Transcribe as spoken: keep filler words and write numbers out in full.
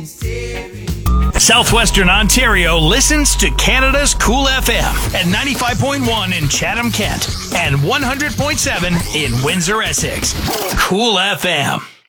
Southwestern Ontario listens to Canada's Cool F M at ninety-five point one in Chatham, Kent, and one hundred point seven in Windsor, Essex. Cool F M.